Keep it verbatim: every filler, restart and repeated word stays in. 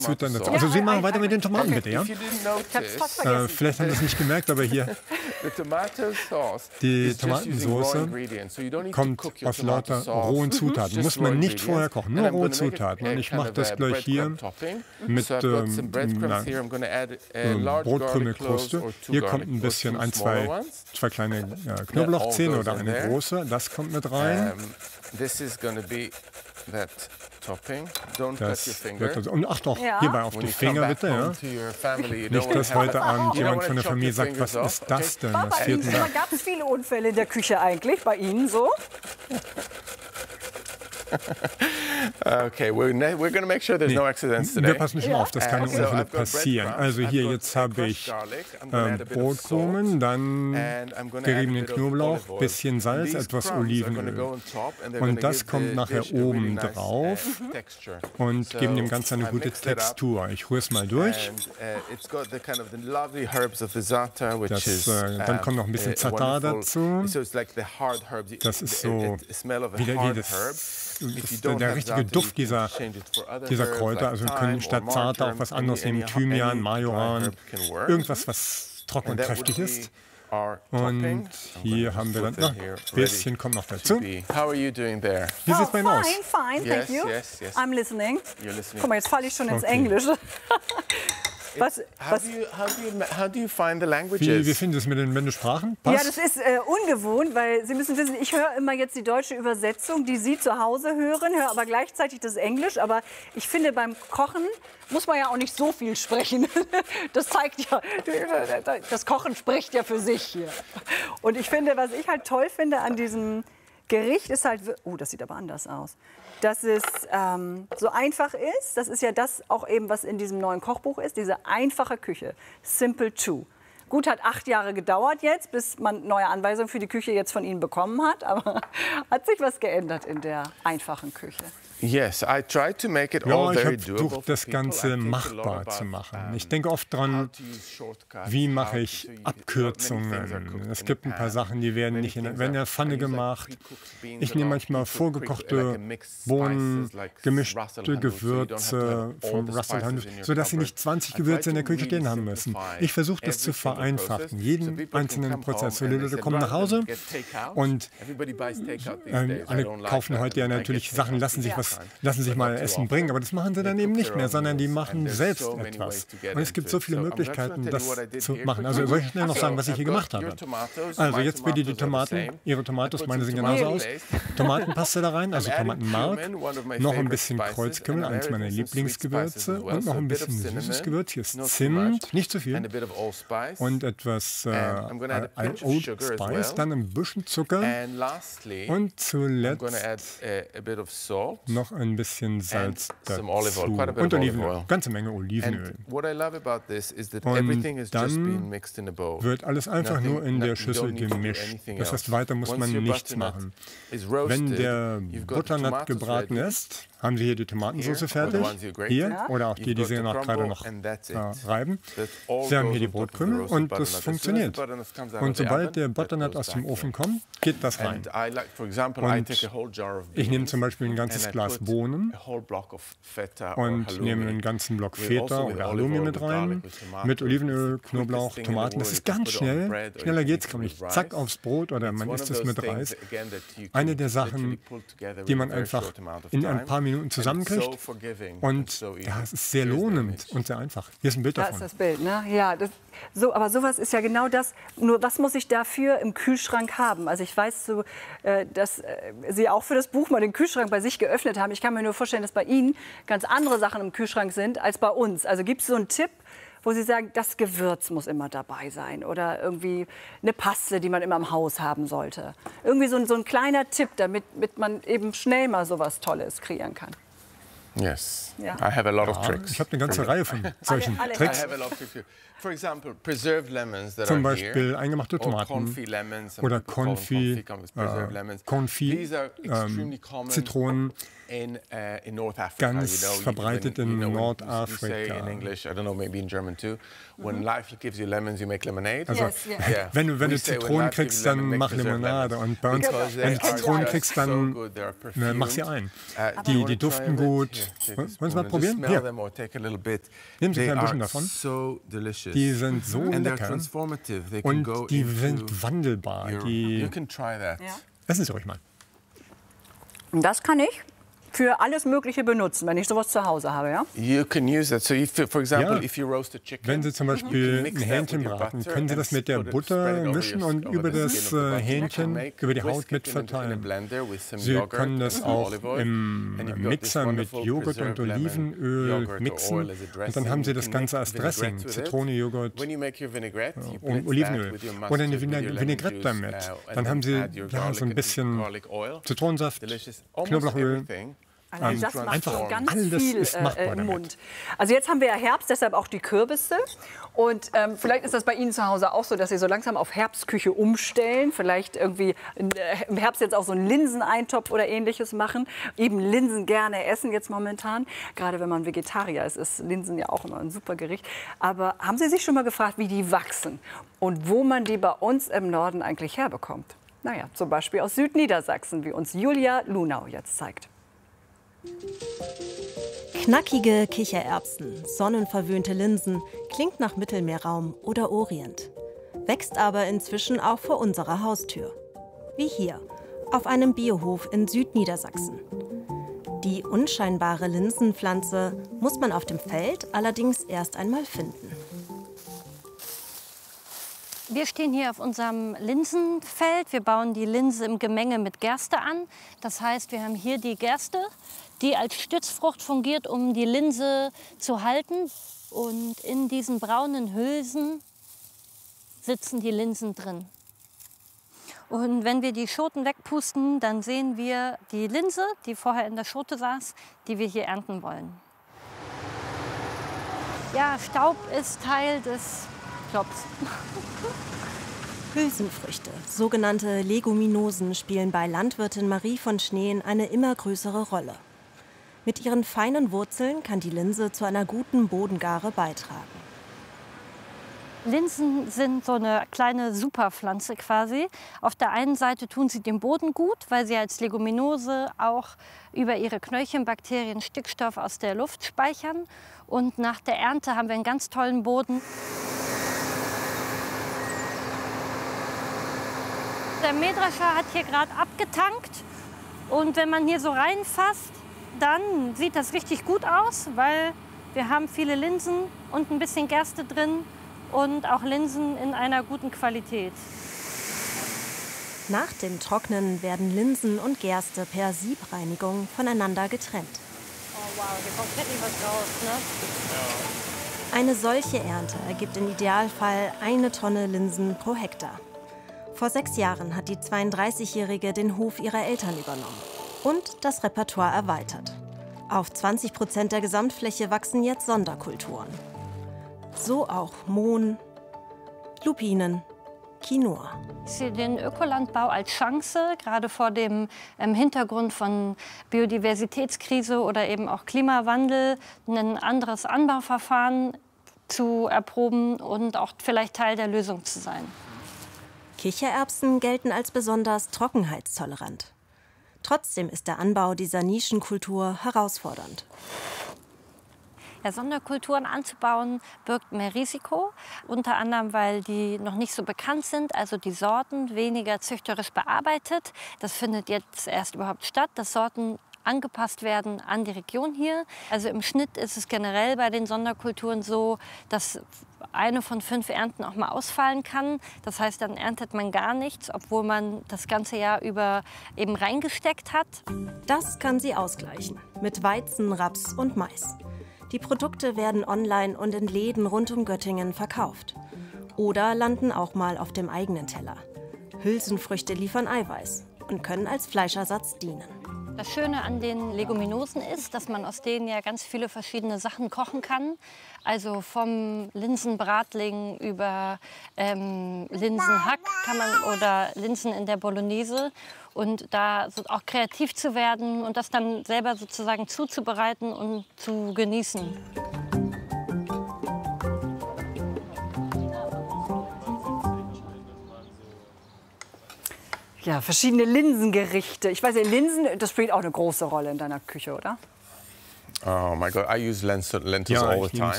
Füttern dazu. Also Sie machen weiter mit den Tomaten, bitte, ja? Ich hab's fast vergessen. Äh, vielleicht haben Sie es nicht gemerkt, aber hier die Tomatensauce kommt aus lauter rohen Zutaten. Muss man nicht vorher kochen, nur rohe Zutaten. Und ich mache das gleich hier mit ähm, na, ähm, Brotkrümelkruste. Hier kommt ein bisschen, ein, zwei, zwei kleine äh, Knoblauchzehen oder eine große. Das kommt mit rein. This is going to be that topping. Don't Das cut your finger. wird, und ach doch, Ja. hierbei auf When die you come Finger back bitte, home ja. to your family, you don't Nicht, wanna dass have heute that- Abend You don't jemand wanna von der chop Familie your sagt, was fingers ist off, das denn? Papa, Was fehlt denn da? gab es viele Unfälle in der Küche eigentlich bei Ihnen so? Okay, we're, ne- we're going to make sure there's no accidents Wir today. passen schon auf, dass keine So Unfälle I've got passieren. breadcrumbs, Also I've hier, got jetzt habe crushed ich garlic, I'm gonna ähm, add a bit of Brotkrumen, salt, dann and I'm gonna add a geriebenen bit of Knoblauch, olive oil. bisschen Salz, These etwas crumbs are gonna go Olivenöl. on top and they're Und gonna das give kommt the nachher dish a really oben nice, uh, drauf texture. und So geben dem Ganzen eine I gute mix that up. Textur. Ich rühre es mal durch. And, uh, it's got the kind of the lovely herbs of the za'atar, which Das, is, äh, dann uh, kommt noch ein bisschen uh, Za'atar wonderful. dazu. So it's like the hard herbs. Das ist The- so it- it smell of a wie der, wie hard das, herb. das If you ist don't der have richtige Za'atar, Duft you can dieser, change it for other dieser herbs Kräuter. like Also wir thyme können or statt Za'atar auch was marjoram. anderes Any- nehmen. any- Thymian, any dry Majoran, herb can work. irgendwas, was trocken und And that kräftig would ist. be our topping. Und I'm hier gonna haben wir dann put noch that here, ein bisschen ready kommt noch to dazu. be. How are you doing there? Wie sieht es Oh, bei Ihnen aus? fine, fine, Yes, thank you. yes, yes. I'm listening. You're listening. Guck mal, jetzt falle ich schon ins Okay. Englische. Was, How was, do you how do you ma- how do you find the languages? Wie, wie finden Sie es mit den, wenn du Sprachen? ja, Passt? das ist äh, ungewohnt, weil Sie müssen wissen, ich höre immer jetzt die deutsche Übersetzung, die Sie zu Hause hören, höre aber gleichzeitig das Englisch. Aber ich finde, beim Kochen muss man ja auch nicht so viel sprechen. Das zeigt ja, das Kochen spricht ja für sich hier. Und ich finde, was ich halt toll finde an diesem Gericht ist halt, oh, das sieht aber anders aus, dass es ähm, so einfach ist. Das ist ja das auch eben, was in diesem neuen Kochbuch ist, diese einfache Küche, Simple Two. Gut, hat acht Jahre gedauert jetzt, bis man neue Anweisungen für die Küche jetzt von Ihnen bekommen hat. Aber hat sich was geändert in der einfachen Küche? Yes, I try to make it Ja, all ich very habe doable versucht, for das people. I Ganze think a lot machbar about, zu machen. um, Ich denke oft how dran, to use shortcuts, wie how mache to- ich so you- many things are Abkürzungen. cooked Es in gibt the ein paar pan. Sachen, die werden Many nicht in, things werden in are der Pfanne quick. I use, like, gemacht. pre-cooked beans Ich a nehme lot, manchmal pre-cooked, quick- vorgekochte like a mixed Bohnen, spices, like gemischte Russell Hanut, so you don't have to Gewürze have all vom the Russell spices Hanut, in your sodass Sie nicht cupboard. zwanzig I try Gewürze in to der Küche really stehen haben müssen. simplify Ich versuche das zu every single vereinfachen, process, so jeden people can einzelnen come Prozess. So home die and they Leute say, kommen nach rather than Hause get takeout, und everybody buys takeout these ähm, days. I alle don't like kaufen that. heute ja I get natürlich takeout Sachen, lassen sich all was, the time, lassen sich but mal not too Essen often. bringen, aber das machen sie dann They eben cook nicht their mehr, own sondern die meals, machen and there's selbst so many etwas. ways to get Und es gibt so into it. viele So I'm just Möglichkeiten, gonna tell das you what I did zu here machen. Also quickly. soll ich schnell noch sagen, was ich hier So I've gemacht got habe? your tomatoes, Also my jetzt wie die, die tomatoes are the Tomaten, same. Ihre I Tomatoes, put meine some sehen genauso aus. tomato paste. Tomatenpaste da rein, also I'm adding Tomatenmark, cumin, one of my noch ein favorite bisschen spices, Kreuzkümmel, and I'm eins meiner adding some sweet spices Lieblingsgewürze as well. und noch So a ein bit of bisschen süßes cinnamon, Gewürz. Hier ist not too Zimt, much, nicht zu viel. and a bit of allspice. Und etwas äh, And I'm gonna add a pinch of Old sugar as Spice, well. dann ein bisschen Zucker And lastly, und I'm going to add zuletzt a, a bit of salt. noch ein bisschen Salz dazu. some olive oil, quite a bit Und of olive Olivenöl, oil. ganze Menge Olivenöl. And what I love about this is that Und everything is just dann being mixed in a bowl. Wird alles einfach Nothing- nur in der no- you Schüssel don't need to do gemischt. anything Das heißt, else. weiter muss Once man your nichts butternut machen. is Wenn roasted, der you've got the Butternut tomatoes gebraten ready. ist, haben Sie hier die Tomatensauce Here, or fertig. the ones you grated. Hier Ja. oder auch die, You've die got Sie the noch gerade crumble noch and that's it. äh, reiben. That all Sie haben goes hier die on top of the Brotkrummel roasted und das butternut. As soon as the funktioniert. butternut comes out Und of the sobald oven, der that Butternut goes aus dem back Ofen in. kommt, geht das rein. And I like, for example, I Und take a whole jar of ich nehme beans zum Beispiel ein ganzes and I Glas put Bohnen a whole block of feta or und halloumi nehme einen ganzen Block with Feta also with oder olive Halloumi oil, mit with rein, garlic, with tomato. mit Olivenöl, It's the Knoblauch, quickest thing in the Tomaten. Das world. ist You can ganz put it on schnell. bread or you Schneller can geht's eat it kaum with nicht. rice. Zack aufs Brot oder It's man one isst of es those mit things, Reis. again, that you Eine can der Sachen, literally pull together die in a man very einfach short amount of in ein time. paar Minuten And it's zusammenkriegt. so forgiving and Und so easy. ja, es ist sehr Here's the lohnend image. und sehr einfach. Hier ist ein Bild Da ist davon. das Bild, ne? Ja, das, so, aber sowas ist ja genau das. Nur was muss ich dafür im Kühlschrank haben? Also ich weiß, so, äh, dass äh, Sie auch für das Buch mal den Kühlschrank bei sich geöffnet haben. Ich kann mir nur vorstellen, dass bei Ihnen ganz andere Sachen im Kühlschrank sind als bei uns. Also gibt es so einen Tipp, wo Sie sagen, das Gewürz muss immer dabei sein oder irgendwie eine Paste, die man immer im Haus haben sollte? Irgendwie so ein, so ein kleiner Tipp, damit, damit man eben schnell mal sowas Tolles kreieren kann. Yes, Ja. I have a lot of Ja, tricks. ich habe eine ganze Reihe von solchen alle- I Tricks. have a lot of tricks. For example, preserved lemons that Zum are Beispiel here. eingemachte Or Tomaten confit lemons. Some oder people call them Konfi, confit, come with preserved äh, lemons. Konfi, These are extremely ähm, common. Zitronen. in, uh, in North Africa, ganz you know, verbreitet when, in you know, Nordafrika. You say in English, I don't know, maybe in German too. When life gives you lemons, you make lemonade. Also, yes, yeah. Yeah. wenn du, wenn We du say, Zitronen life kriegst, gives you dann lemon, mach make preserved Limonade. lemons. Und bei uns, Because they wenn du are Zitronen just kriegst, so dann good, they are ne, mach sie perfumed. ein. Uh, Die, do you die wanna duften try a gut. bit? Here, take a Wollen Sie spoon mal and just probieren? smell Hier. them or take a little bit. Nehmen Sie They ein bisschen are davon. so delicious. Die sind so And they're lecker transformative. They can und go die into sind wandelbar. your- Die, You can try that. Ja. essen Sie ruhig mal. Das kann ich für alles Mögliche benutzen, wenn ich sowas zu Hause habe, ja? You can use it. So, if, for example, Ja. if you roast a chicken, Wenn Sie zum you Beispiel can mix ein that Hähnchen with your braten, butter können Sie das and mit der put it- Butter spread it over mischen your- und over über the das skin of the butter. äh, You can Hähnchen, make über die Haut whisk mit it in a- in a verteilen. blender with some Sie yogurt können das and some auch olive oil. im And you've got this Mixer mit wonderful Joghurt und preserved lemon Olivenöl yogurt or mixen oil as a und dressing. dann haben Sie You das can Ganze make als Dressing, vinaigrettes with it. Zitrone, Joghurt When you make your vinaigrette, you und blitz Olivenöl that with your oder eine mustard, with your lemon Vinaigrette juice, damit. uh, and Dann haben Sie add your ja, garlic so ein and bisschen garlic oil. Zitronensaft, Delicious. Almost Knoblauchöl. everything. Allein Ähm, das macht einfach schon ganz alles viel ist machbar äh, im damit. Mund. Also jetzt haben wir ja Herbst, deshalb auch die Kürbisse. Und ähm, vielleicht ist das bei Ihnen zu Hause auch so, dass Sie so langsam auf Herbstküche umstellen. Vielleicht irgendwie in, äh, im Herbst jetzt auch so einen Linseneintopf oder Ähnliches machen. Eben Linsen gerne essen jetzt momentan. Gerade wenn man Vegetarier ist, ist Linsen ja auch immer ein super Gericht. Aber haben Sie sich schon mal gefragt, wie die wachsen und wo man die bei uns im Norden eigentlich herbekommt? Naja, zum Beispiel aus Südniedersachsen, wie uns Julia Lunau jetzt zeigt. Knackige Kichererbsen, sonnenverwöhnte Linsen, klingt nach Mittelmeerraum oder Orient. Wächst aber inzwischen auch vor unserer Haustür. Wie hier, auf einem Biohof in Südniedersachsen. Die unscheinbare Linsenpflanze muss man auf dem Feld allerdings erst einmal finden. Wir stehen hier auf unserem Linsenfeld. Wir bauen die Linse im Gemenge mit Gerste an. Das heißt, wir haben hier die Gerste, die als Stützfrucht fungiert, um die Linse zu halten. Und in diesen braunen Hülsen sitzen die Linsen drin. Und wenn wir die Schoten wegpusten, dann sehen wir die Linse, die vorher in der Schote saß, die wir hier ernten wollen. Ja, Staub ist Teil des Jobs. Hülsenfrüchte, sogenannte Leguminosen, spielen bei Landwirtin Marie von Schneen eine immer größere Rolle. Mit ihren feinen Wurzeln kann die Linse zu einer guten Bodengare beitragen. Linsen sind so eine kleine Superpflanze quasi. Auf der einen Seite tun sie dem Boden gut, weil sie als Leguminose auch über ihre Knöllchenbakterien Stickstoff aus der Luft speichern. Und nach der Ernte haben wir einen ganz tollen Boden. Der Mähdrescher hat hier gerade abgetankt. Und wenn man hier so reinfasst, dann sieht das richtig gut aus, weil wir haben viele Linsen und ein bisschen Gerste drin. Und auch Linsen in einer guten Qualität. Nach dem Trocknen werden Linsen und Gerste per Siebreinigung voneinander getrennt. Oh wow, hier kommt richtig was raus, ne? Eine solche Ernte ergibt im Idealfall eine Tonne Linsen pro Hektar. Vor sechs Jahren hat die zweiunddreißigjährige den Hof ihrer Eltern übernommen und das Repertoire erweitert. Auf zwanzig Prozent der Gesamtfläche wachsen jetzt Sonderkulturen. So auch Mohn, Lupinen, Quinoa. Ich sehe den Ökolandbau als Chance, gerade vor dem ähm, Hintergrund von Biodiversitätskrise oder eben auch Klimawandel, ein anderes Anbauverfahren zu erproben und auch vielleicht Teil der Lösung zu sein. Kichererbsen gelten als besonders trockenheitstolerant. Trotzdem ist der Anbau dieser Nischenkultur herausfordernd. Ja, Sonderkulturen anzubauen birgt mehr Risiko, unter anderem, weil die noch nicht so bekannt sind, also die Sorten weniger züchterisch bearbeitet. Das findet jetzt erst überhaupt statt, dass Sorten angepasst werden an die Region hier. Also im Schnitt ist es generell bei den Sonderkulturen so, dass eine von fünf Ernten auch mal ausfallen kann. Das heißt, dann erntet man gar nichts, obwohl man das ganze Jahr über eben reingesteckt hat. Das kann sie ausgleichen mit Weizen, Raps und Mais. Die Produkte werden online und in Läden rund um Göttingen verkauft. Oder landen auch mal auf dem eigenen Teller. Hülsenfrüchte liefern Eiweiß und können als Fleischersatz dienen. Das Schöne an den Leguminosen ist, dass man aus denen ja ganz viele verschiedene Sachen kochen kann. Also vom Linsenbratling über ähm, Linsenhack kann man, oder Linsen in der Bolognese. Und da so auch kreativ zu werden und das dann selber sozusagen zuzubereiten und zu genießen. Ja, verschiedene Linsengerichte. Ich weiß ja, Linsen, das spielt auch eine große Rolle in deiner Küche, oder? Oh my God, I use lentils ja, all the ich nehme time.